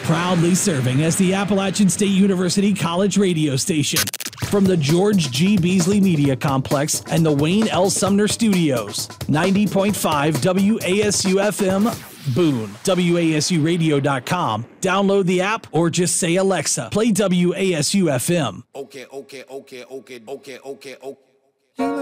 Proudly serving as the Appalachian State University College radio station. From the George G. Beasley Media Complex and the Wayne L. Sumner Studios. 90.5 WASU-FM, Boone. WASUradio.com. Download the app or just say, Alexa, play WASU-FM. Okay.